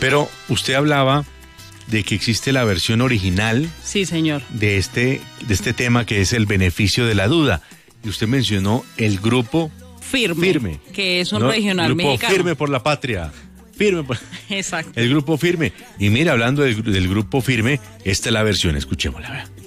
Pero usted hablaba de que existe la versión original. Sí, señor. De este tema que es el beneficio de la duda. Y usted mencionó el grupo Firme. Que es un regional grupo mexicano. Firme por la patria. Firme por... Exacto. El grupo Firme. Y mira, hablando del grupo Firme, esta es la versión, escuchémosla. Vea.